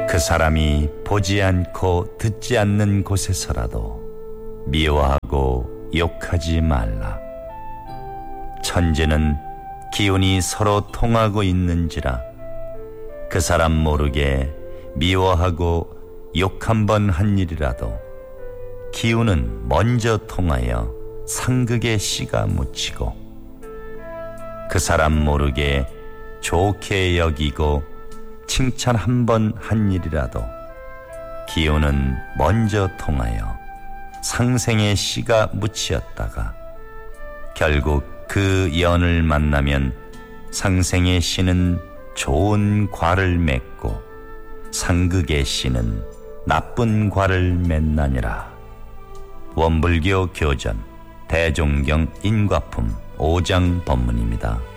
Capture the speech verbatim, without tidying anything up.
그 사람이 보지 않고 듣지 않는 곳에서라도 미워하고 욕하지 말라. 천재는 기운이 서로 통하고 있는지라 그 사람 모르게 미워하고 욕 한 번 한 일이라도 기운은 먼저 통하여 상극의 씨가 묻히고 그 사람 모르게 좋게 여기고 칭찬 한 번 한 일이라도 기운은 먼저 통하여 상생의 씨가 묻히었다가 결국 그 연을 만나면 상생의 씨는 좋은 과를 맺고 상극의 씨는 나쁜 과를 맺나니라. 원불교 교전 대종경 인과품 오 장 법문입니다.